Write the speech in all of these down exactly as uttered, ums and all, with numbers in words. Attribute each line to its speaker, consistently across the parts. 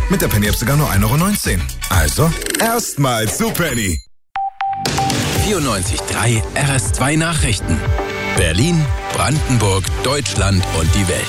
Speaker 1: Mit der Penny-App sogar nur ein Euro neunzehn. Also, erstmal zu Penny.
Speaker 2: vierundneunzig Komma drei R S zwei Nachrichten. Berlin, Brandenburg, Deutschland und die Welt.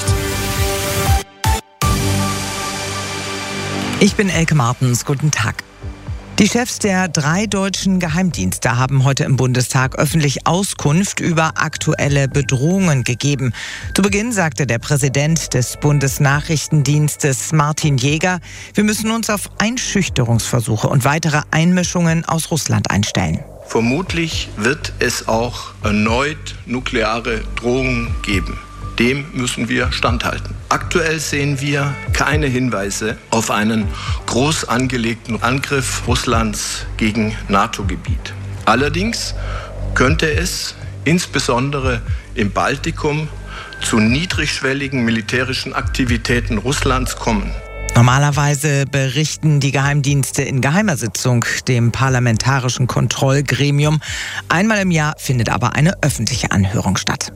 Speaker 3: Ich bin Elke Martens. Guten Tag. Die Chefs der drei deutschen Geheimdienste haben heute im Bundestag öffentlich Auskunft über aktuelle Bedrohungen gegeben. Zu Beginn sagte der Präsident des Bundesnachrichtendienstes Martin Jäger, wir müssen uns auf Einschüchterungsversuche und weitere Einmischungen aus Russland einstellen.
Speaker 4: Vermutlich wird es auch erneut nukleare Drohungen geben. Dem müssen wir standhalten. Aktuell sehen wir keine Hinweise auf einen groß angelegten Angriff Russlands gegen NATO-Gebiet. Allerdings könnte es insbesondere im Baltikum zu niedrigschwelligen militärischen Aktivitäten Russlands kommen.
Speaker 3: Normalerweise berichten die Geheimdienste in geheimer Sitzung dem Parlamentarischen Kontrollgremium. Einmal im Jahr findet aber eine öffentliche Anhörung statt.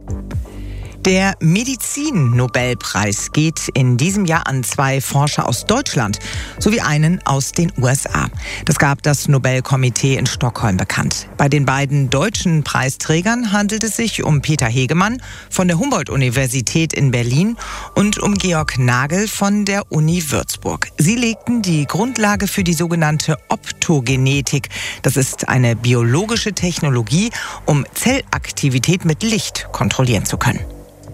Speaker 3: Der Medizin-Nobelpreis geht in diesem Jahr an zwei Forscher aus Deutschland sowie einen aus den U S A. Das gab das Nobelkomitee in Stockholm bekannt. Bei den beiden deutschen Preisträgern handelt es sich um Peter Hegemann von der Humboldt-Universität in Berlin und um Georg Nagel von der Uni Würzburg. Sie legten die Grundlage für die sogenannte Optogenetik. Das ist eine biologische Technologie, um Zellaktivität mit Licht kontrollieren zu können.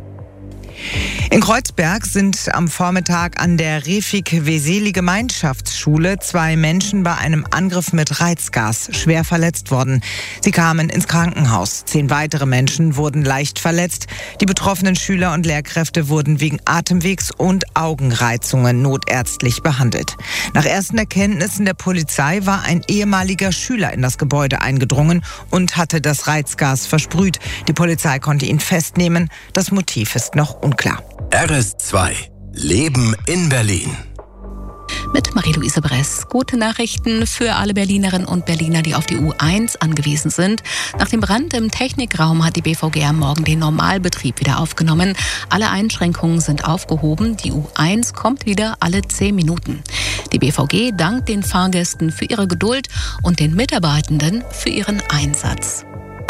Speaker 3: In Kreuzberg sind am Vormittag an der Refik-Veseli-Gemeinschaftsschule zwei Menschen bei einem Angriff mit Reizgas schwer verletzt worden. Sie kamen ins Krankenhaus. Zehn weitere Menschen wurden leicht verletzt. Die betroffenen Schüler und Lehrkräfte wurden wegen Atemwegs- und Augenreizungen notärztlich behandelt. Nach ersten Erkenntnissen der Polizei war ein ehemaliger Schüler in das Gebäude eingedrungen und hatte das Reizgas versprüht. Die Polizei konnte ihn festnehmen. Das Motiv ist noch unklar.
Speaker 2: R S zwei. Leben in Berlin.
Speaker 5: Mit Marie-Louise Bress. Gute Nachrichten für alle Berlinerinnen und Berliner, die auf die U eins angewiesen sind. Nach dem Brand im Technikraum hat die B V G am Morgen den Normalbetrieb wieder aufgenommen. Alle Einschränkungen sind aufgehoben. Die U eins kommt wieder alle zehn Minuten. Die B V G dankt den Fahrgästen für ihre Geduld und den Mitarbeitenden für ihren Einsatz.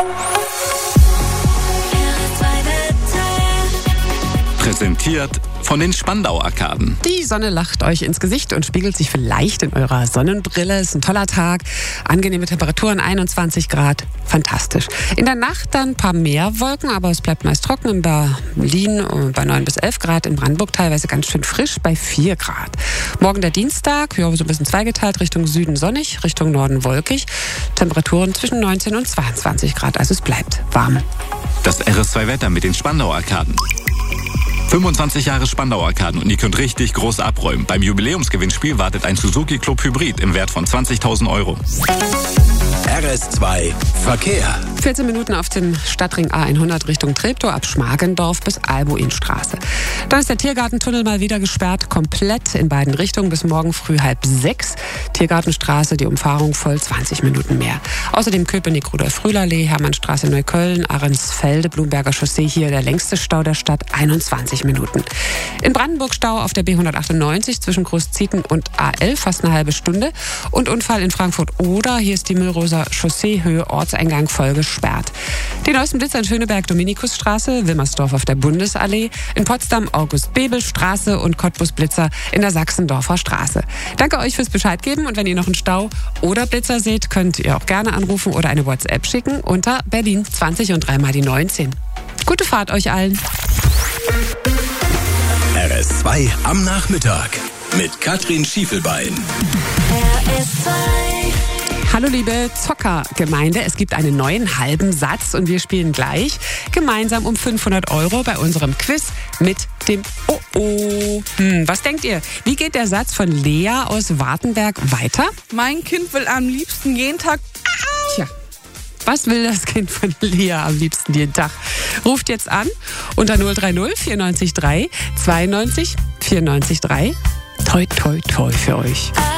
Speaker 6: Präsentiert von den Spandau-Arkaden.
Speaker 7: Die Sonne lacht euch ins Gesicht und spiegelt sich vielleicht in eurer Sonnenbrille. Es ist ein toller Tag, angenehme Temperaturen, einundzwanzig Grad, fantastisch. In der Nacht dann ein paar mehr Wolken, aber es bleibt meist trocken. In Berlin bei neun bis elf Grad, in Brandenburg teilweise ganz schön frisch bei vier Grad. Morgen der Dienstag, ja, so ein bisschen zweigeteilt, Richtung Süden sonnig, Richtung Norden wolkig. Temperaturen zwischen neunzehn und zweiundzwanzig Grad, also es bleibt warm.
Speaker 6: Das R S zwei Wetter mit den Spandau-Arkaden. fünfundzwanzig Jahre Spandau-Arkaden und ihr könnt richtig groß abräumen. Beim Jubiläumsgewinnspiel wartet ein Suzuki Club Hybrid im Wert von zwanzigtausend Euro.
Speaker 2: R S zwei Verkehr.
Speaker 7: vierzehn Minuten auf dem Stadtring A hundert Richtung Treptow ab Schmargendorf bis Albuinstraße. Dann ist der Tiergartentunnel mal wieder gesperrt, komplett in beiden Richtungen bis morgen früh halb sechs. Tiergartenstraße, die Umfahrung voll zwanzig Minuten mehr. Außerdem Köpenick-Rudolf-Frühler-Allee, Hermannstraße Neukölln, Ahrensfelde, Blumberger Chaussee, hier der längste Stau der Stadt, einundzwanzig Minuten. In Brandenburg Stau auf der B hundertachtundneunzig zwischen Großzieten und A elf, fast eine halbe Stunde. Und Unfall in Frankfurt-Oder, hier ist die Müllroser Chaussee, Höhe Ortseingang voll gesperrt. Die neuesten Blitzer in Schöneberg, Dominikusstraße, Wilmersdorf auf der Bundesallee, in Potsdam August-Bebel-Straße und Cottbus-Blitzer in der Sachsendorfer Straße. Danke euch fürs Bescheid geben und wenn ihr noch einen Stau oder Blitzer seht, könnt ihr auch gerne anrufen oder eine WhatsApp schicken unter Berlin zwanzig und dreimal die neunzehn. Gute Fahrt euch allen.
Speaker 2: R S zwei am Nachmittag mit Katrin Schiefelbein.
Speaker 8: R S zwei.
Speaker 7: Hallo liebe Zockergemeinde, es gibt einen neuen halben Satz und wir spielen gleich gemeinsam um fünfhundert Euro bei unserem Quiz mit dem Oh Oh. Hm, was denkt ihr? Wie geht der Satz von Lea aus Wartenberg weiter?
Speaker 9: Mein Kind will am liebsten jeden Tag...
Speaker 7: Tja, was will das Kind von Lea am liebsten jeden Tag? Ruft jetzt an unter null drei null vierundneunzig drei zweiundneunzig vierundneunzig drei. Toi, toi, toi für euch.